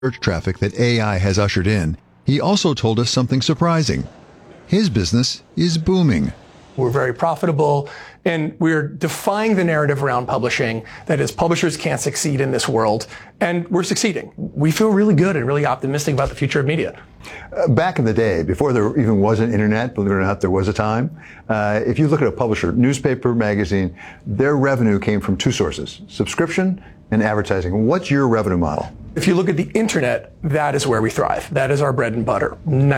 search traffic that AI has ushered in, he also told us something surprising. His business is booming. We're very profitable, and we're defying the narrative around publishing that is publishers can't succeed in this world, and we're succeeding. We feel really good and really optimistic about the future of media. Back in the day, before there even was an internet, believe it or not, there was a time. If you look at a publisher, newspaper, magazine, their revenue came from two sources, subscription and advertising. What's your revenue model? If you look at the internet, that is where we thrive. That is our bread and butter.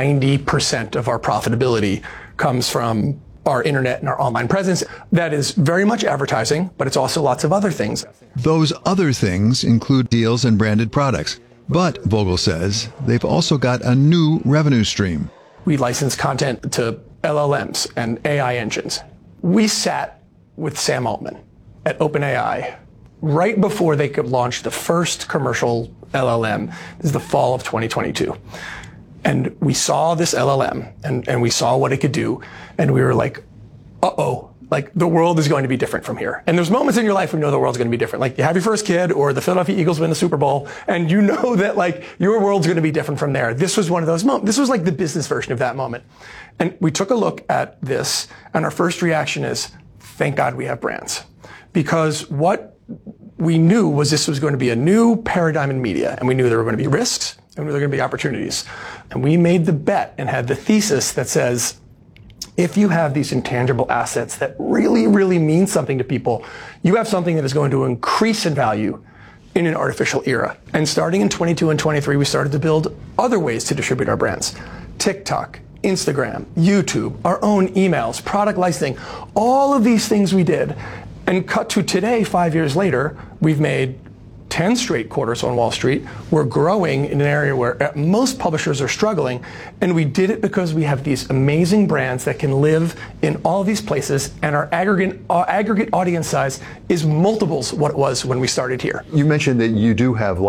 90% of our profitability comes from our internet and our online presence. That is very much advertising, but it's also lots of other things. Those other things include deals and branded products. But, Vogel says, they've also got a new revenue stream. We license content to LLMs and AI engines. We sat with Sam Altman at OpenAI right before they could launch the first commercial LLM. This is the fall of 2022. And we saw this LLM and we saw what it could do. And we were like, uh-oh, like the world is going to be different from here. And there's moments in your life when you know the world's going to be different. Like you have your first kid or the Philadelphia Eagles win the Super Bowl and you know that like your world's going to be different from there. This was one of those moments. This was like the business version of that moment. And we took a look at this and our first reaction is, thank God we have brands. Because what we knew was this was going to be a new paradigm in media. And we knew there were going to be risks and there were going to be opportunities. And we made the bet and had the thesis that says, if you have these intangible assets that really, really mean something to people, you have something that is going to increase in value in an artificial era. And starting in 22 and 23, we started to build other ways to distribute our brands. TikTok, Instagram, YouTube, our own emails, product licensing, all of these things we did. And cut to today, 5 years later, we've made 10 straight quarters on Wall Street. We're growing in an area where most publishers are struggling. And we did it because we have these amazing brands that can live in all these places. And our aggregate audience size is multiples what it was when we started here. You mentioned that you do have